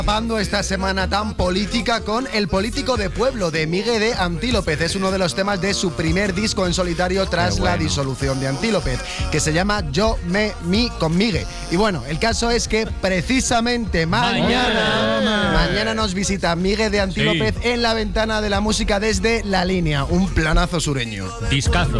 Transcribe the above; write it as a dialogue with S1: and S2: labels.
S1: Tapando esta semana tan política con El político de pueblo de Migue de Antílopez. Es uno de los temas de su primer disco en solitario tras la disolución de Antílopez, que se llama Yo, me, mi con Migue. Y bueno, el caso es que precisamente mañana nos visita Migue de Antílopez en la ventana de la música desde La Línea, un planazo sureño.
S2: Discazo.